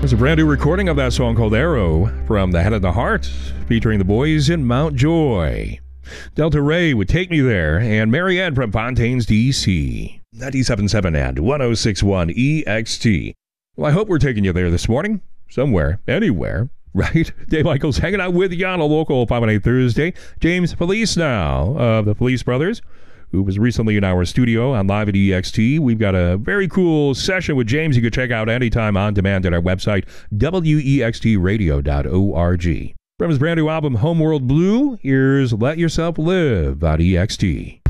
There's a brand new recording of that song called Arrow from The Head of the Heart, featuring the boys in Mount Joy. Delta Ray would Take Me There, and Marianne from Fontaine's DC. 97.7 and 106.1 EXT. Well, I hope we're taking you there this morning. Somewhere, anywhere, right? Dave Michaels hanging out with you on a local 518 Thursday. James Police now of the Police Brothers, who was recently in our studio on Live at EXT. We've got a very cool session with James you can check out anytime on demand at our website, wextradio.org. From his brand new album, Homeworld Blue, here's Let Yourself Live on EXT.